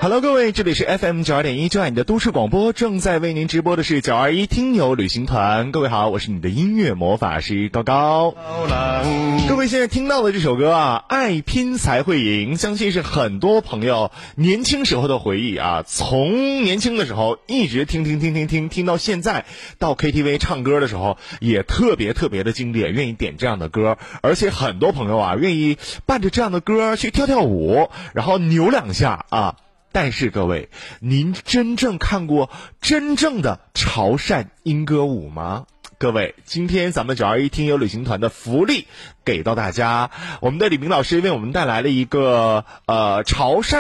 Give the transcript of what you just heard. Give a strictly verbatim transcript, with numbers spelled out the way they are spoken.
Hello， 各位，这里是 F M 九二点一，就爱你的都市广播，正在为您直播的是九二一听友旅行团。各位好，我是你的音乐魔法师高高。各位现在听到的这首歌啊，爱拼才会赢，相信是很多朋友年轻时候的回忆啊。从年轻的时候一直听听听听听听到现在，到 K T V 唱歌的时候也特别特别的经典，愿意点这样的歌，而且很多朋友啊愿意伴着这样的歌去跳跳舞，然后扭两下啊。但是各位，您真正看过真正的潮汕莺歌舞吗？各位，今天咱们九二一听友旅行团的福利给到大家，我们的李明老师为我们带来了一个呃潮汕